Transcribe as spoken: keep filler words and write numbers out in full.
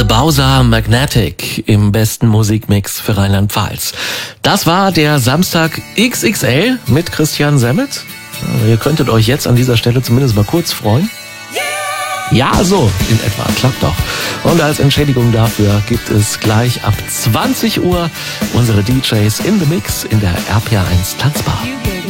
The Bowser Magnetic im besten Musikmix für Rheinland-Pfalz. Das war der Samstag X X L mit Christian Semmet. Ihr könntet euch jetzt an dieser Stelle zumindest mal kurz freuen. Ja, so in etwa, klappt doch. Und als Entschädigung dafür gibt es gleich ab zwanzig Uhr unsere D Js in the Mix in der R P R eins Tanzbar.